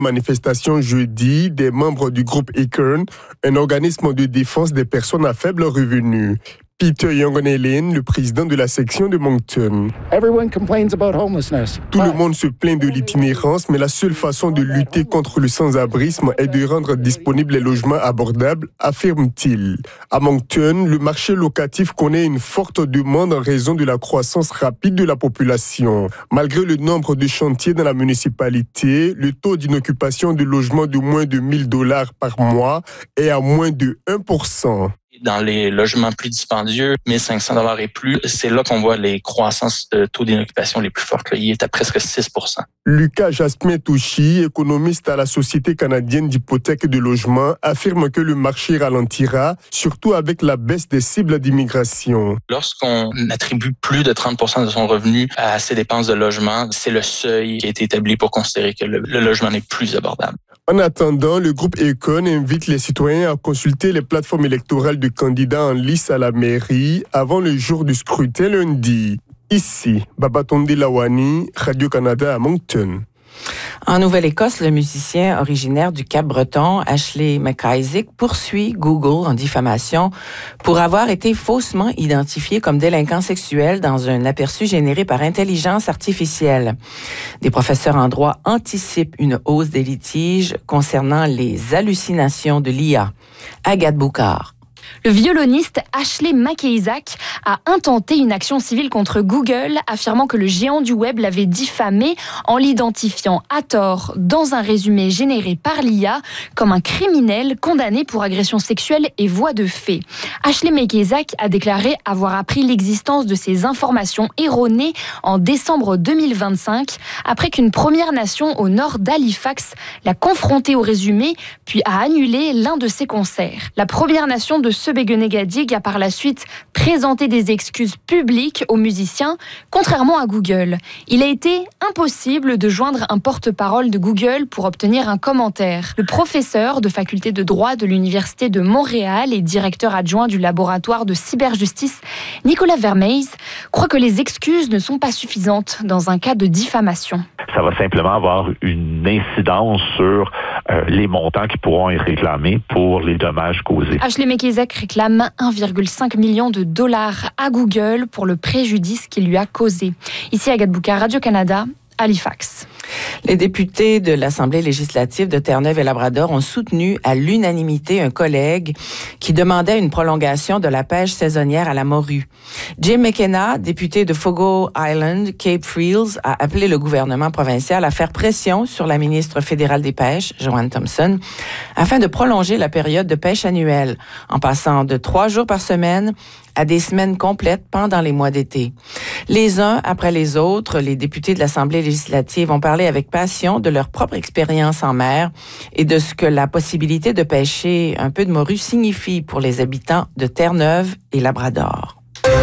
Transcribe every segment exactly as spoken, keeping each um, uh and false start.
Manifestation jeudi des membres du groupe Acorn, un organisme de défense des personnes à faible revenu. Peter Young-Onelin, le président de la section de Moncton. Tout le monde se plaint de l'itinérance, mais la seule façon de lutter contre le sans-abrisme est de rendre disponibles les logements abordables, affirme-t-il. À Moncton, le marché locatif connaît une forte demande en raison de la croissance rapide de la population. Malgré le nombre de chantiers dans la municipalité, le taux d'inoccupation de logements de moins de mille dollars par mois est à moins de un pour cent. Dans les logements plus dispendieux, mille cinq cents dollars et plus, c'est là qu'on voit les croissances de taux d'inoccupation les plus fortes. Là. Il est à presque six pour cent. Lucas Jasmin-Touchy, économiste à la Société canadienne d'hypothèques de logement, affirme que le marché ralentira, surtout avec la baisse des cibles d'immigration. Lorsqu'on attribue plus de trente pour cent de son revenu à ses dépenses de logement, c'est le seuil qui a été établi pour considérer que le, le logement n'est plus abordable. En attendant, le groupe Econ invite les citoyens à consulter les plateformes électorales de candidats en lice à la mairie avant le jour du scrutin lundi. Ici, Babatonde Lawani, Radio-Canada à Moncton. En Nouvelle-Écosse, le musicien originaire du Cap-Breton, Ashley McIsaac, poursuit Google en diffamation pour avoir été faussement identifié comme délinquant sexuel dans un aperçu généré par intelligence artificielle. Des professeurs en droit anticipent une hausse des litiges concernant les hallucinations de l'I A. Agathe Boucard. Le violoniste Ashley McIsaac a intenté une action civile contre Google, affirmant que le géant du web l'avait diffamé en l'identifiant à tort dans un résumé généré par l'I A comme un criminel condamné pour agression sexuelle et voie de fait. Ashley McIsaac a déclaré avoir appris l'existence de ces informations erronées en décembre deux mille vingt-cinq, après qu'une Première Nation au nord d'Halifax l'a confronté au résumé, puis a annulé l'un de ses concerts. La Première Nation de Sebegenigadig a par la suite présenté des excuses publiques aux musiciens, contrairement à Google. Il a été impossible de joindre un porte-parole de Google pour obtenir un commentaire. Le professeur de faculté de droit de l'Université de Montréal et directeur adjoint du laboratoire de cyberjustice, Nicolas Vermeys, croit que les excuses ne sont pas suffisantes dans un cas de diffamation. Ça va simplement avoir une incidence sur euh, les montants qui pourront être réclamés pour les dommages causés. Ashley McIsaac réclame un virgule cinq million de dollars à Google pour le préjudice qu'il lui a causé. Ici Agathe Boucard, Radio-Canada, Halifax. Les députés de l'Assemblée législative de Terre-Neuve et Labrador ont soutenu à l'unanimité un collègue qui demandait une prolongation de la pêche saisonnière à la morue. Jim McKenna, député de Fogo Island, Cape Frills, a appelé le gouvernement provincial à faire pression sur la ministre fédérale des Pêches, Joanne Thompson, afin de prolonger la période de pêche annuelle, en passant de trois jours par semaine à des semaines complètes pendant les mois d'été. Les uns après les autres, les députés de l'Assemblée législative ont parlé avec passion de leur propre expérience en mer et de ce que la possibilité de pêcher un peu de morue signifie pour les habitants de Terre-Neuve et Labrador.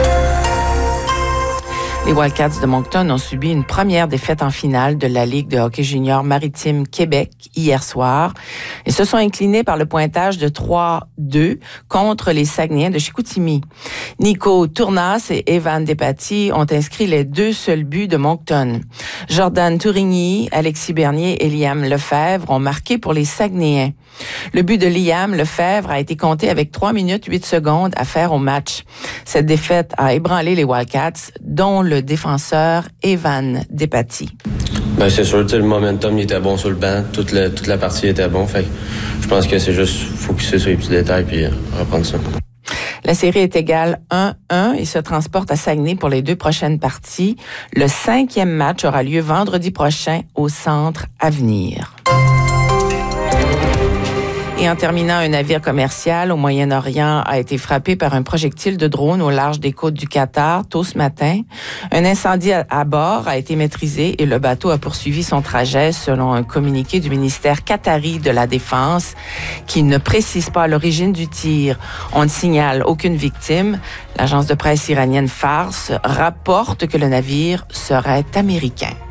Les Wildcats de Moncton ont subi une première défaite en finale de la Ligue de hockey junior maritime Québec hier soir et se sont inclinés par le pointage de trois deux contre les Saguenayens de Chicoutimi. Nico Tournas et Evan Despatie ont inscrit les deux seuls buts de Moncton. Jordan Tourigny, Alexis Bernier et Liam Lefebvre ont marqué pour les Saguenayens. Le but de Liam Lefebvre a été compté avec trois minutes huit secondes à faire au match. Cette défaite a ébranlé les Wildcats, dont le défenseur Evan Despatie. Ben c'est sûr, le momentum il était bon sur le banc, toute, le, toute la partie était bon. Fait je pense que c'est juste focusser sur les petits détails puis reprendre ça. La série est égale un un et se transporte à Saguenay pour les deux prochaines parties. Le cinquième match aura lieu vendredi prochain au Centre Avenir. Et en terminant, un navire commercial au Moyen-Orient a été frappé par un projectile de drone au large des côtes du Qatar tôt ce matin. Un incendie à, à bord a été maîtrisé et le bateau a poursuivi son trajet selon un communiqué du ministère qatari de la Défense qui ne précise pas l'origine du tir. On ne signale aucune victime. L'agence de presse iranienne Fars rapporte que le navire serait américain.